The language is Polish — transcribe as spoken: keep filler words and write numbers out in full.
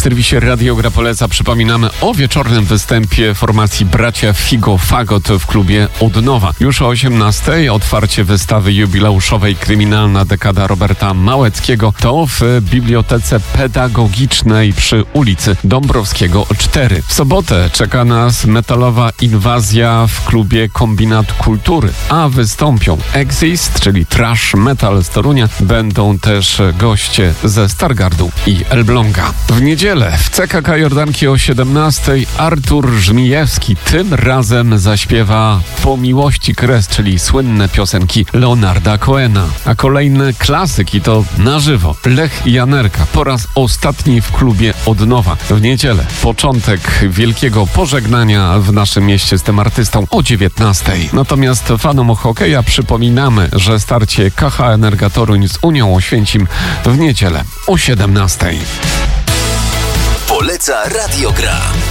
serwisie Radio Gra poleca przypominamy o wieczornym występie formacji Bracia Figo Fagot w klubie Odnowa. Już o osiemnastej otwarcie wystawy jubileuszowej Kryminalna dekada Roberta Małeckiego. To w Bibliotece Pedagogicznej przy ulicy Dąbrowskiego cztery. W sobotę czeka nas metalowa inwazja w klubie Kombinat Kultury, a wystąpią Exist, czyli trash metal z Torunia. Będą też goście ze Stargardu i Elbląga. W niedzielę w C K K Jordanki o siedemnastej Artur Żmijewski tym razem zaśpiewa Po miłości kres, czyli słynne piosenki Leonarda Cohena. A kolejny klasyk i to na żywo. Lech Janerka po raz ostatni w klubie Odnowa. W niedzielę początek wielkiego pożegnania w naszym mieście z tym artystą o dziewiętnastej. Natomiast fanom hokeja przypominamy, że starcie K H Energa Toruń z Unią Oświęcim w niedzielę o siedemnastej. Poleca Radio Gra.